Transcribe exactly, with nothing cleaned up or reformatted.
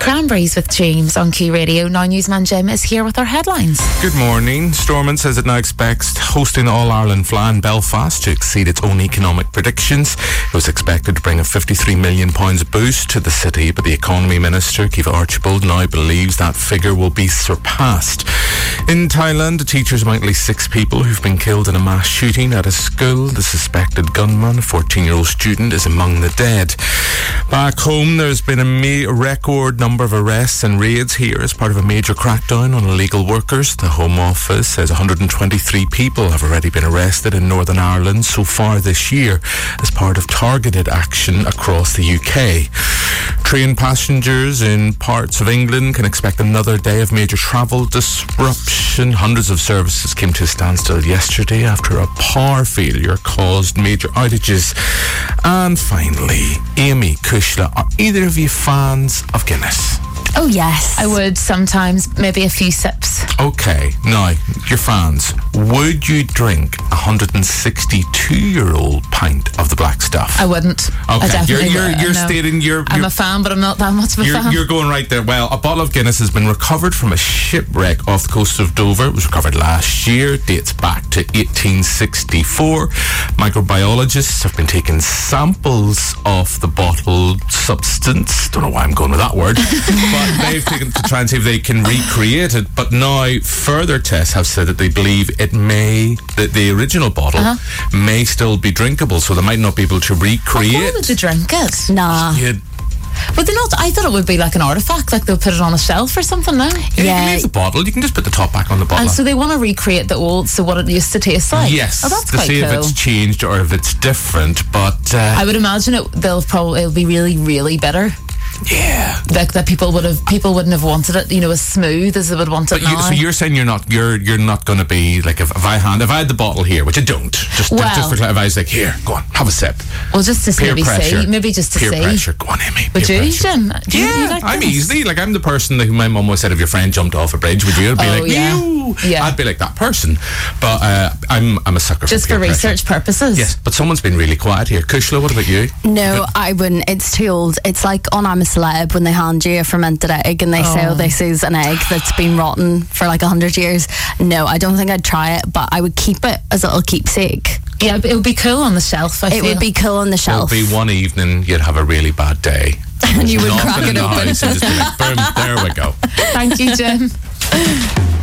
Cranberries with James on Key Radio. Now newsman Jim is here with our headlines. Good morning. Stormont says it now expects hosting All-Ireland Fly in Belfast to exceed its own economic predictions. It was expected to bring a fifty-three million pounds boost to the city, but the Economy Minister, Keith Archibald, now believes that figure will be surpassed. In Thailand, a teacher's among at least six people who've been killed in a mass shooting at a school. The suspected gunman, a fourteen-year-old student, is among the dead. Back home, there's been a ma- record number of arrests and raids here as part of a major crackdown on illegal workers. The Home Office says one hundred twenty-three people have already been arrested in Northern Ireland so far this year as part of targeted action across the U K. Train passengers in parts of England can expect another day of major travel disruption. Hundreds of services came to a standstill yesterday after a power failure caused major outages. And finally, Amy Kushla, are either of you fans of Guinness? Oh yes, I would sometimes, maybe a few sips. Okay, now, your fans, would you drink a one hundred sixty-two-year-old pint of the black stuff? I wouldn't. Okay, I definitely you're, you're, would. you're No. stating you're, you're... I'm a fan, but I'm not that much of a You're, fan. you're going right there. Well, a bottle of Guinness has been recovered from a shipwreck off the coast of Dover. It was recovered last year, dates back to eighteen sixty-four. Microbiologists have been taking samples of the bottled substance. Don't know why I'm going with that word. But they've taken to try and see if they can recreate it. But now further tests have said that they believe it may, that the original bottle uh-huh. may still be drinkable, so they might not be able to recreate. Why would they drink it? Nah. You'd, Would they not? I thought it would be like an artifact, like they'll put it on a shelf or something now. Yeah, Yeah. you can leave the bottle. You can just put the top back on the bottle. And so they want to recreate the old, so what it used to taste like. Yes, Oh, that's to quite see cool. if it's changed or if it's different. But uh, I would imagine it. They'll probably it'll be really, really bitter. yeah. Like that people would have people wouldn't have wanted it, you know, as smooth as they would want it But you, now. so you're saying you're not you're you're not going to be like if, if I hand if I had the bottle here, which I don't, just Well- just for if I was like here, go on, have a sip. well, just to Peer maybe pressure. see, maybe just to Peer see. pressure. Go on, Amy. Would peer you, pressure. Jim? Do you, Yeah, you like I'm this? easily like I'm the person that who my mum always said if your friend jumped off a bridge, would you? I'd be Oh, like, yeah. "Ew." Yeah. I'd be like that person. But uh, I'm I'm a sucker Just for for peer pressure. research purposes. Yes, but someone's been really quiet here. Kushla, what about you? No, I wouldn't. It's too old. It's like on I'm a Celeb when they hand you a fermented egg and they say, oh, this is an egg that's been rotten for like a hundred years. No, I don't think I'd try it, but I would keep it as a little keepsake. Yeah, but it would be cool on the shelf. I It feel. would be cool on the It shelf. would be one evening you'd have a really bad day. And you would Nothing crack in it the open. house and just be like, boom, there we go. Thank you, Jim.